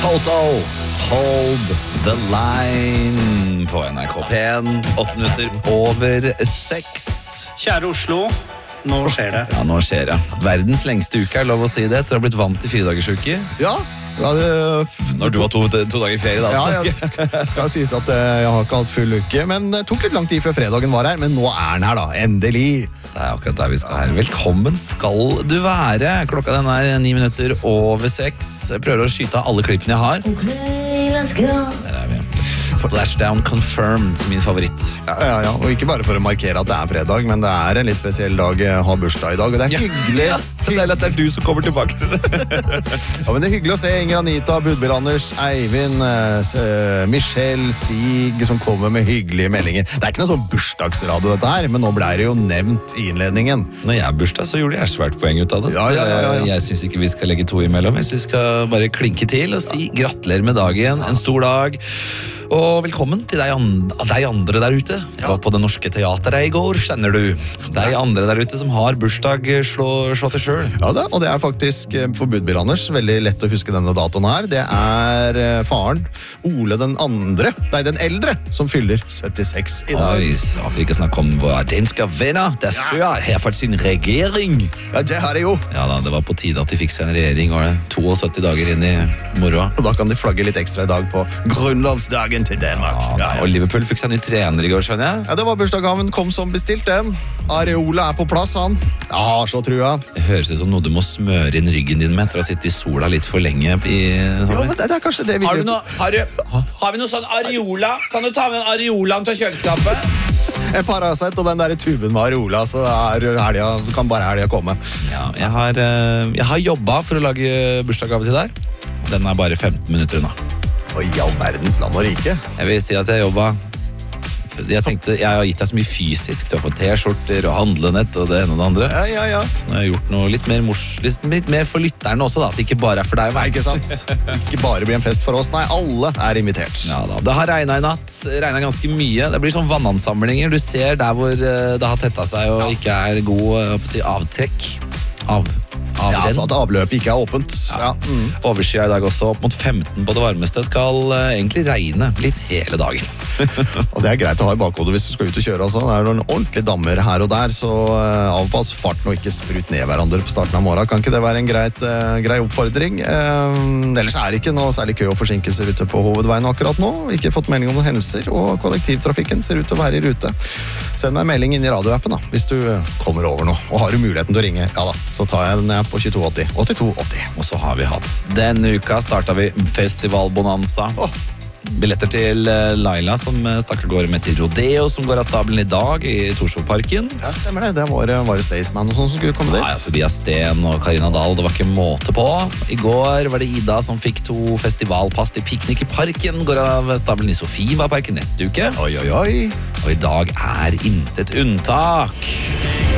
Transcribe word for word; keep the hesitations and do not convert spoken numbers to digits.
Toto, Hold the Line på N R K P en. Åtte minutter over seks. Kjære Oslo, nå skjer det. Ja, nå skjer det. Verdens lengste uke, er lov å si det. Etter å ha blitt vant til firedagersuker. Ja, ja det, Når du har to, to dager ferie, da. ja, ja, det skal, skal sies at eh, jeg har ikke hatt full uke, men det tok litt lang tid før fredagen var her, men nå er den her da, endelig. Det er akkurat der vi skal her. Velkommen skal du være. Klokka den er ni minutter over seks. Jeg prøver å skyte av alle klippene jeg har. Okay, let's go. Der er vi. Splashdown Confirmed, min favoritt. Ja, ja, ja, og ikke bare for å markere at det er fredag, men det er en litt spesiell dag. Jeg har bursdag i dag, og det er hyggelig. Ja, det er at det er du som kommer tilbake til det. Ja, men det er hyggelig å se Inger Anita, Budbil-Anders, Eivind, eh, Michelle, Stig, som kommer med hyggelige meldinger. Det er ikke noe sånn bursdagsradio dette her, men nå ble det jo nevnt i innledningen. Når jeg har bursdag, så gjorde jeg svært poeng ut av det. Ja, ja, ja, ja, ja. Jeg synes ikke vi skal legge to imellom. Jeg synes vi skal bare klinke til og si gratulerer med dagen. En stor dag. Og velkommen til deg, and deg andre der ute. Jeg var på Det Norske Teateret i går, kjenner du. Deg andre der ute som har bursdag, slå, slå til selv. Ja, det, og det er faktisk eh, for Budbil-Anders veldig lett å huske denne datoen her. Det er eh, faren, Ole den andre, nei, den eldre, som fyller syttiseks i dag. Oi, så får vi ikke snakke om våre danske venner. Der søger her for sin regjering. Ja, det her er jo. Ja da, det var på tide at de fikk seg en regjering, og syttito dager inn i moroa. Og da kan de flagge litt ekstra i dag på grunnlovsdagen til Danmark. Ja, Ja, og ja. Liverpool fikk seg ny trener i går, skjønner jeg. Ja, det var bursdagsgaven, kom som bestilt den. Areola er på plass, han. Jeg har så trua. Det høres ut som noe du må smøre inn ryggen din med etter å ha sittet i sola litt for lenge i Jo, sommer. men det, det er kanskje det vi Har, du noe, har, du, har vi noe sånn areola? Kan du ta med en areolaen fra kjøleskapet? En Paracet og den der tuben med Areola, så er helga, kan bare helga komme. Ja, jeg har, eh, jeg har jobbet for å lage bursdagsgave til deg. Den er bare femten minutter unna. Og i all verdens land og rike. Jeg vil si at jeg jobbet. Jeg tenkte, jeg har gitt deg så mye fysisk. Du har fått t-skjorter og handlenett og det ene og det andre. Ja, ja, ja. Så nå har jeg gjort noe litt mer mors, litt, litt mer for lytterne også, da. At det ikke bare er for deg. Nei, ikke sant? Ikke bare blir en fest for oss. Nei, alle er invitert. Ja da, det har regnet i natt. Regnet ganske mye. Det blir sånn vannansamlinger. Du ser der hvor eh, det har tettet seg og ikke er god eh, hva skal jeg si, avtrekk. Av, av Ja, den. så at avløpet ikke er åpent. Ja. Mm. Overskyet i dag også opp mot femten på det varmeste. Skal eh, egentlig regne litt hele dagen. Og det er greit å ha i bakhodet hvis du skal ut og kjøre. Altså. Det er noen ordentlige dammer her og der, så uh, avpass farten og ikke sprut ned hverandre på starten av morgenen. Kan ikke det være en greit, uh, grei oppfordring? Uh, ellers er det ikke noe særlig kø og forsinkelser ute på hovedveien akkurat nå. Ikke fått melding om noen hendelser, og kollektivtrafikken ser ut til å være i rute. Send meg en melding inn i radioappen da, hvis du kommer over nå. Og har du muligheten til å ringe, ja da, så tar jeg den på tjueto åtti. åttito åtti. Og så har vi hatt denne uka startet vi Festivalbonanza. Åh. Billetter til eh, Laila som eh, stakk av gårde med til Rodeo, som går av stabelen i dag i Torshovparken. Ja, stemmer det. Det var, var det Staysman og sånn som skulle komme dit. Ja, ja, Tobias Sten og Karina Dahl, det var ikke måte på. I går var det Ida som fikk to festivalpass til piknik i parken. Går av stabelen i Sofieparken neste uke. Oi, oi, oi. Og i dag er intet unntak.